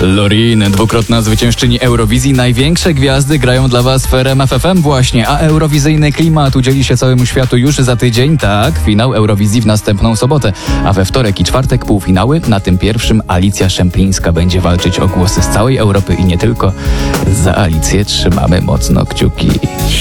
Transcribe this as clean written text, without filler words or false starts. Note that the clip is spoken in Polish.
Loreen, dwukrotna zwyciężczyni Eurowizji. Największe gwiazdy grają dla Was w RMF FM właśnie, a eurowizyjny klimat udzieli się całemu światu już za tydzień. Tak, finał Eurowizji w następną sobotę, a we wtorek i czwartek półfinały. Na tym pierwszym Alicja Szemplińska będzie walczyć o głosy z całej Europy i nie tylko. Za Alicję trzymamy mocno kciuki.